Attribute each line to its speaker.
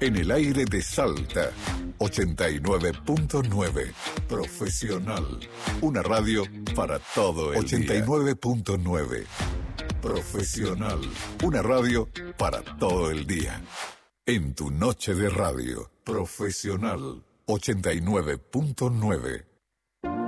Speaker 1: En el aire de Salta, 89.9. Profesional. Una radio para todo el 89.9. Profesional. Una radio para todo el día. En tu noche de radio. Profesional. 89.9.